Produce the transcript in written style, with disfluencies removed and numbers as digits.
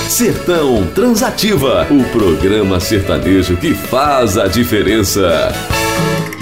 Sertão Transativa, o programa sertanejo que faz a diferença.